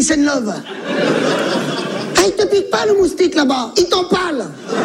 peace and love. Ah, il te pique pas le moustique là-bas, il t'empale.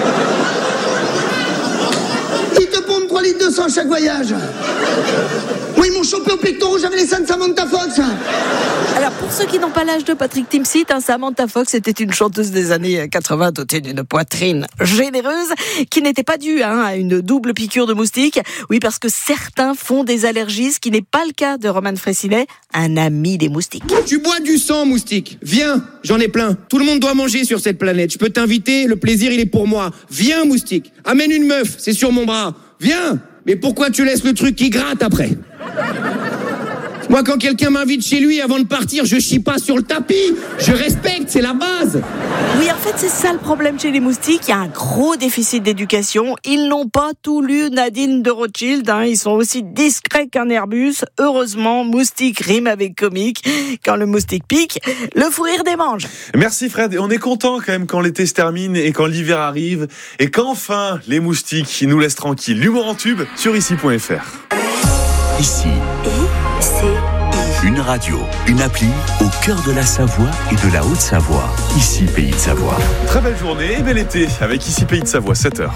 Il te pompe 3 litres de sang chaque voyage. Moi, ils m'ont chopé au pectoral, j'avais les seins de Samantha Fox. Alors, pour ceux qui n'ont pas l'âge de Patrick Timsit, Samantha Fox était une chanteuse des années 80 dotée d'une poitrine généreuse qui n'était pas due à une double piqûre de moustique. Oui, parce que certains font des allergies, ce qui n'est pas le cas de Roman Fressinet, un ami des moustiques. Tu bois du sang, moustique. Viens, j'en ai plein. Tout le monde doit manger sur cette planète. Je peux t'inviter, le plaisir, il est pour moi. Viens, moustique. Amène une meuf, c'est sur mon bras. Viens. Mais pourquoi tu laisses le truc qui gratte après ? Moi, quand quelqu'un m'invite chez lui, avant de partir, je chie pas sur le tapis. Je respecte, c'est la base. Oui, en fait, c'est ça le problème chez les moustiques. Il y a un gros déficit d'éducation. Ils n'ont pas tout lu Nadine de Rothschild. Ils sont aussi discrets qu'un Airbus. Heureusement, moustique rime avec comique. Quand le moustique pique, le fou rire démange. Merci Fred. Et on est content quand même quand l'été se termine et quand l'hiver arrive. Et qu'enfin, les moustiques nous laissent tranquilles. L'humour en tube sur ici.fr. Ici. Une radio, une appli au cœur de la Savoie et de la Haute-Savoie. Ici, Pays de Savoie. Très belle journée et bel été avec Ici Pays de Savoie, 7h.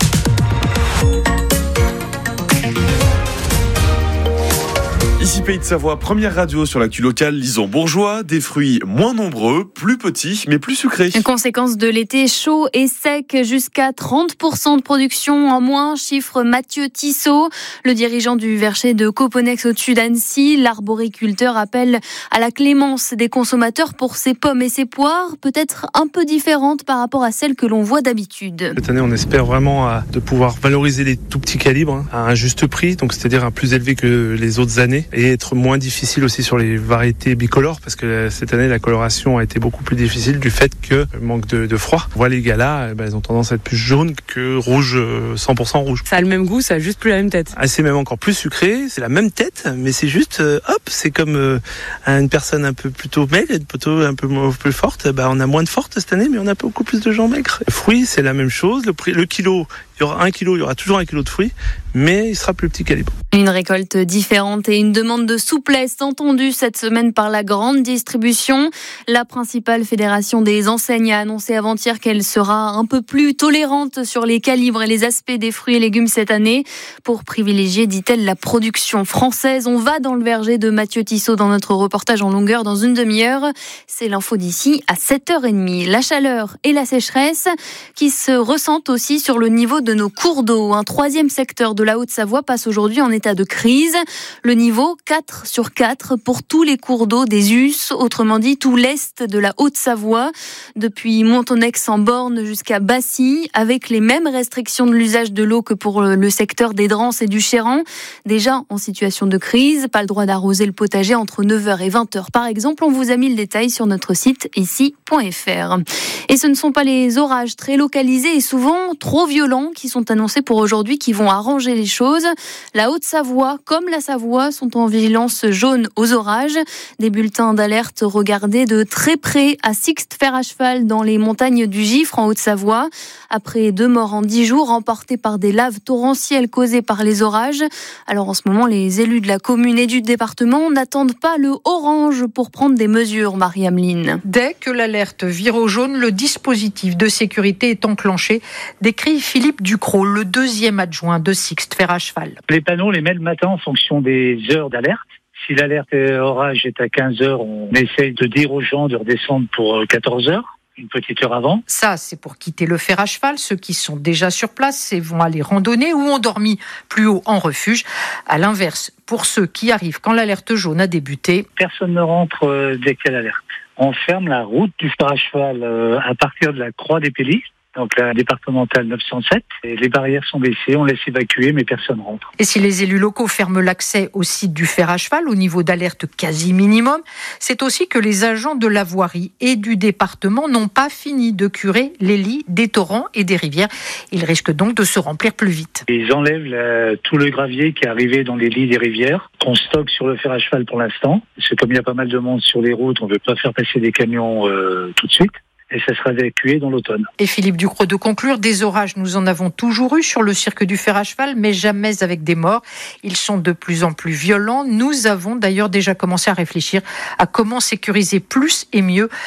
Ici Pays de Savoie, première radio sur l'actu locale, Lison bourgeois, des fruits moins nombreux, plus petits mais plus sucrés. Conséquence de l'été chaud et sec, jusqu'à 30% de production en moins, chiffre Mathieu Tissot, le dirigeant du verger de Coponex au-dessus d'Annecy. L'arboriculteur appelle à la clémence des consommateurs pour ses pommes et ses poires, peut-être un peu différentes par rapport à celles que l'on voit d'habitude. Cette année, on espère vraiment de pouvoir valoriser les tout petits calibres à un juste prix, donc c'est-à-dire un plus élevé que les autres années, et être moins difficile aussi sur les variétés bicolores, parce que cette année, la coloration a été beaucoup plus difficile du fait que manque de froid. On voit les galas, elles ont tendance à être plus jaunes que rouge, 100% rouge. Ça a le même goût, ça a juste plus la même tête. C'est même encore plus sucré, c'est la même tête, mais c'est juste, c'est comme une personne un peu plutôt maigre, plutôt un peu plus forte. On a moins de forte cette année, mais on a beaucoup plus de gens maigres. Les fruits, c'est la même chose. Le kilo, il y aura 1 kilo, il y aura toujours 1 kilo de fruits, mais il sera plus petit calibre. Une récolte différente et une demande de souplesse entendue cette semaine par la grande distribution. La principale fédération des enseignes a annoncé avant-hier qu'elle sera un peu plus tolérante sur les calibres et les aspects des fruits et légumes cette année pour privilégier, dit-elle, la production française. On va dans le verger de Mathieu Tissot dans notre reportage en longueur dans une demi-heure. C'est l'info d'ici à 7h30. La chaleur et la sécheresse qui se ressentent aussi sur le niveau de nos cours d'eau. Un troisième secteur de la Haute-Savoie passe aujourd'hui en état de crise. Le niveau 4 sur 4 pour tous les cours d'eau des US, autrement dit tout l'est de la Haute-Savoie, depuis Montonex en Borne jusqu'à Bassy, avec les mêmes restrictions de l'usage de l'eau que pour le secteur des Drances et du Chéran. Déjà en situation de crise, pas le droit d'arroser le potager entre 9h et 20h par exemple. On vous a mis le détail sur notre site ici.fr. Et ce ne sont pas les orages très localisés et souvent trop violents qui sont annoncés pour aujourd'hui qui vont arranger les choses. La Haute-Savoie comme la Savoie sont en vigilance jaune aux orages. Des bulletins d'alerte regardés de très près à Sixte-Fer à cheval dans les montagnes du Gifre en Haute-Savoie. Après 2 morts en 10 jours emportés par des laves torrentielles causées par les orages. Alors en ce moment, les élus de la commune et du département n'attendent pas le orange pour prendre des mesures, Marie-Ameline. Dès que l'alerte vire au jaune, le dispositif de sécurité est enclenché, décrit Philippe Ducrot, le 2e adjoint de Sixte-Fer à cheval. Les panneaux, on les met le matin en fonction des heures d'alerte. Si l'alerte orage est à 15 heures, on essaye de dire aux gens de redescendre pour 14 heures. Une petite heure avant. Ça, c'est pour quitter le fer à cheval. Ceux qui sont déjà sur place vont aller randonner ou ont dormi plus haut en refuge. À l'inverse, pour ceux qui arrivent quand l'alerte jaune a débuté, personne ne rentre dès qu'il y a l'alerte. On ferme la route du fer à cheval à partir de la Croix des Pélis. Donc la départementale 907. Et les barrières sont baissées, on laisse évacuer, mais personne rentre. Et si les élus locaux ferment l'accès au site du fer à cheval au niveau d'alerte quasi minimum, c'est aussi que les agents de la voirie et du département n'ont pas fini de curer les lits des torrents et des rivières. Ils risquent donc de se remplir plus vite. Ils enlèvent tout le gravier qui est arrivé dans les lits des rivières, qu'on stocke sur le fer à cheval pour l'instant. Parce que comme il y a pas mal de monde sur les routes, on ne veut pas faire passer des camions tout de suite. Et ça sera évacué dans l'automne. Et Philippe Ducrot de conclure, des orages, nous en avons toujours eu sur le cirque du fer à cheval, mais jamais avec des morts. Ils sont de plus en plus violents. Nous avons d'ailleurs déjà commencé à réfléchir à comment sécuriser plus et mieux